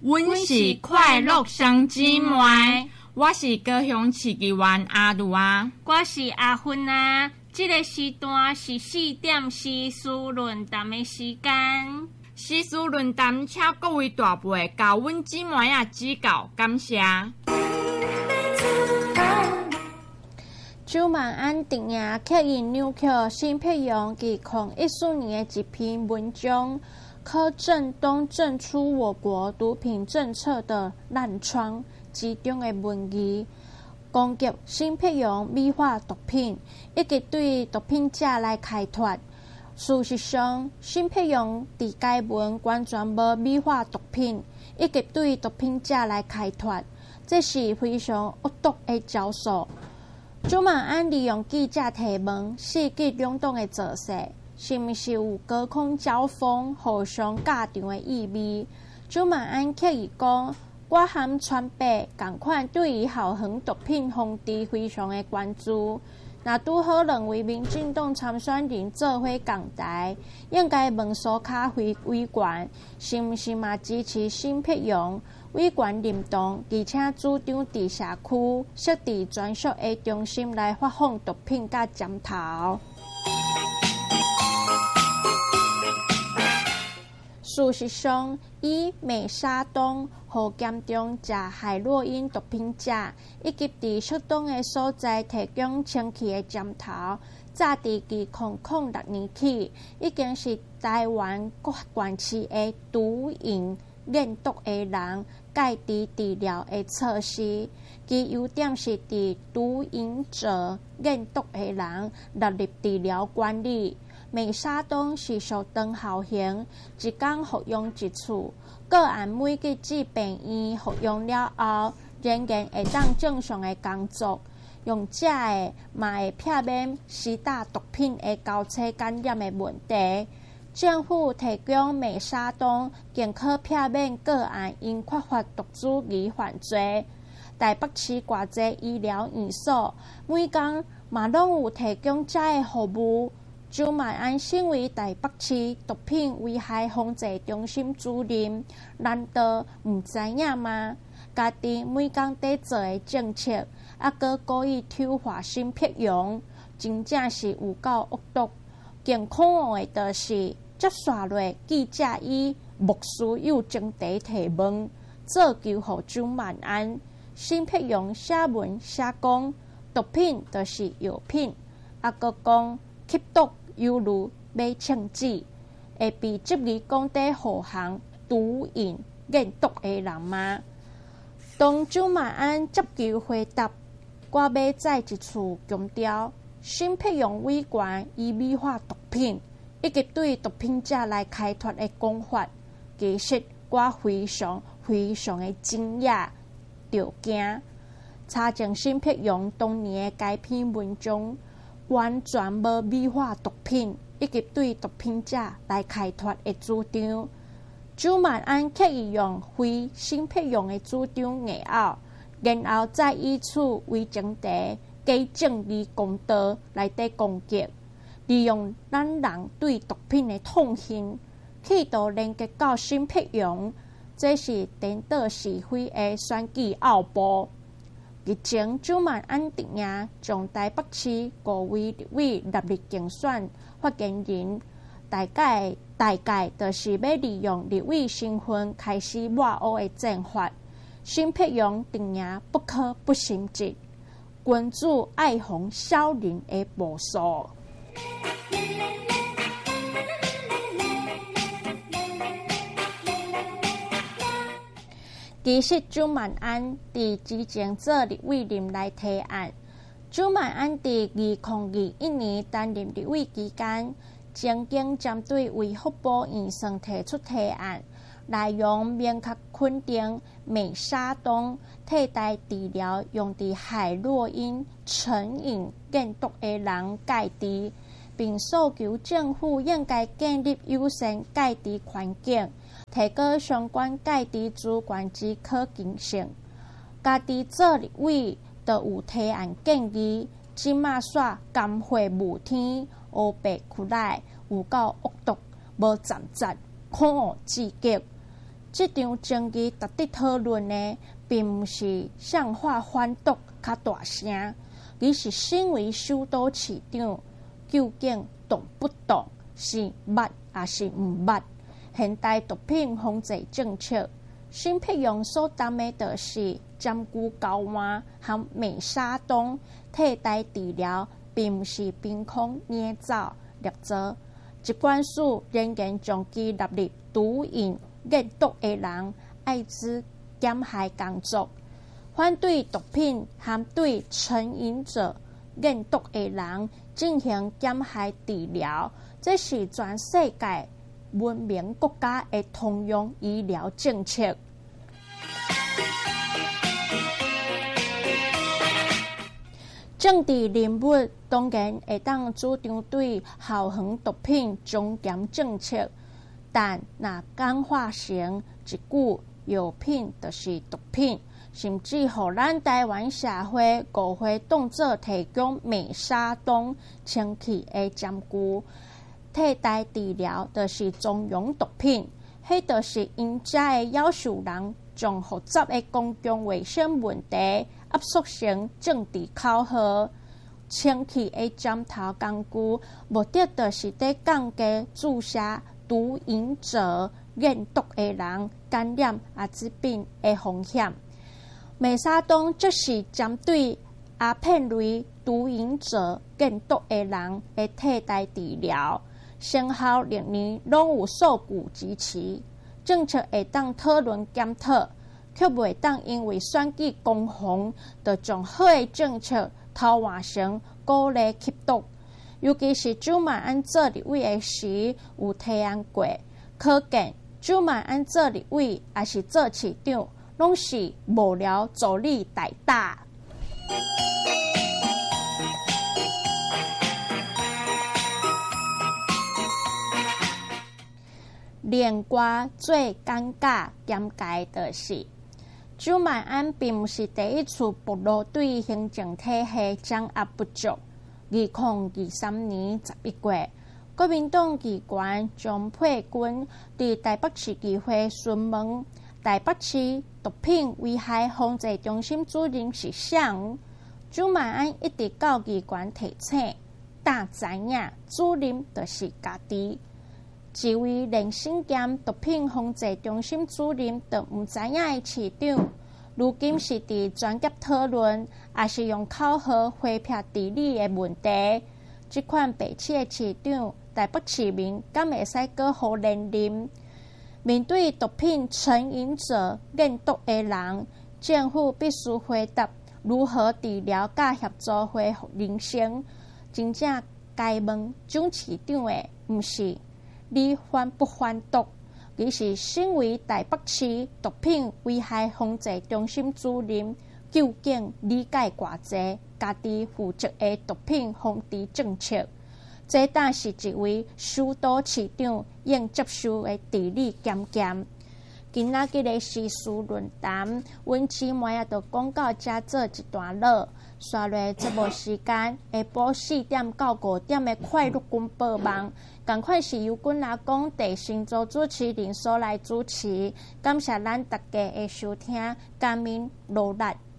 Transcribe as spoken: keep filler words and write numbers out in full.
阮是快乐双姊妹，我是高雄市议员阿如啊， 我是阿芬啊。这个时段是四点时事论坛的时间。 时事论坛，请各位大辈教阮姊妹啊指教，感谢。 朱万安定也刻意扭曲新辟用自二零一四年的一篇文章，可证东证出我国毒品政策的烂疮之中的文字，攻击新辟用美化毒品，以及对毒品者来开脱。事实上，新辟用伫该文完全无美化毒品，以及对毒品者来开脱，这是非常恶毒的招数。朱万安利用记者提问，刺激两党的造势，是毋是有隔空交锋、互相架场的意味？朱万安刻意讲，我和川北同款对于校园毒品风潮非常的关注。若拄好认为民进党参选人做伙共台，应该问苏卡辉委员，是毋是嘛支持新辟用？委员认同，而且主张伫社区设置专属的中心来发放毒品甲针头。事实上，以美沙东和严重食海洛因毒品者，以及伫适当的所在提供清气的针头，早伫自二零零六年起，已经是台湾各县市的毒瘾验毒的人戒治治疗的措施。其优点是伫毒瘾者验毒的人纳入治疗管理。美沙东是属长效型，一天服用一次，个案每个至病院服用了后，仍然会当正常的工作。用者的嘛会避免施打毒品的交叉感染的问题。政府提供美沙东，更可避免个案因缺乏毒主而犯罪。台北市偌济医疗院所，每天嘛拢有提供这的服务。朱万安身为台北市毒品危害防治中心主任，难道毋知影吗？家己每天在做的政策，还阁故意丑化新辟用，真正是有够恶毒。更恐怖的就是，接下来记者以莫须有前提提问，做求互朱万安。新辟用写文写讲，毒品就是药品，还阁讲吸毒犹如买枪支，会被质疑讲在护航毒瘾验毒的人吗？当朱万安接受回答，我要再一次强调，新辟用委员以美化毒品，以及对毒品者来开脱的讲法，其实我非常非常的惊讶，着惊。查证新辟用当年的该篇文章，完全无美化毒品，以及对毒品者来开脱的主张。朱万安刻意用非新辟用的主张硬拗，然后再以此为前提，假正义公道来底攻击，利用咱人对毒品的痛恨，企图连接到新辟用，这是颠倒是非的选举奥步。日前，朱万安定也将台北市五位立委纳入竞选发言人，大概大概就是要利用立委身份开始抹黑的战法。新辟用定也不可不心急，君主爱防小人的步数。其实朱万安伫之前做立委任来提案。朱万安伫二零二一年担任立委期间，曾经针对卫福部预算提出提案，内容明确肯定美沙东替代治疗用伫海洛因成瘾验毒的人戒治，并诉求政府应该建立优先戒治环境，提高相关戒治资源之可行性。家己做立委就有提案建议，即马煞甘血无天，乌白苦来，有够恶毒，无站节，恐怖至极。 这场争议值得讨论的，并毋是上化反毒较大声，而是身为首都市长，究竟懂不懂，是捌还是毋捌？现代毒品防治政策，新辟用所担的就是占据睾丸和美沙酮替代治疗，并毋是凭空捏造捏造。疾管署仍然将其纳入毒瘾验毒的人艾滋减害工作，反对毒品和对成瘾者验毒的人进行减害治疗，这是全世界文明国家的通用医疗政策。政治人物当然会当主张对校园毒品终检政策，但若简化成一句药品就是毒品，甚至互咱台湾社会误会当作提供美沙酮清气的占据，替代治疗就是中庸毒品，迄就是因遮的要求人将复杂的公共卫生问题压缩成政治口号。清气的占头工具，目的就是在降低注射毒瘾者验毒的人感染艾滋病的风险。美沙酮则是针对鸦片类毒瘾者验毒的人的替代治疗，成效历年拢有数据支持。政策会当讨论检讨，却袂当因为选举攻防，就将好的政策偷换成鼓励吸毒。尤其是朱满安做立委的时有提案过，可见朱满安做立委也是做市长，拢是无聊助力大大。连我最尴尬尴尬的是，朱满安并不是第一次暴露对行政体系掌握不足。二零二三年十一月，国民党议员张佩君伫台北市议会询问台北市毒品危害防治中心主任是谁，朱满安一直到议员提醒，但知影主任就是家己。一位连身兼毒品防治中心主任都毋知影的市长，如今是伫专业讨论，也是用口号回避治理的问题。这款白痴的市长，台北市民敢会使搁互连任？面对毒品成瘾者验毒的人，政府必须回答如何治疗甲协助恢复人生。真正该问蒋市长的，毋是你反不反毒，而是身为台北市毒品危害防治中心主任，究竟理解偌济家己负责的毒品防治政策？这但是一位首都市长应接受的治理检检。今仔日的时事论坛，阮姊妹也就讲到遮做一段落。刷落节目时间，下晡四点到五点的快乐军报网，同款是由阮阿公第星座主持人所来主持。感谢咱大家的收听，感恩努力。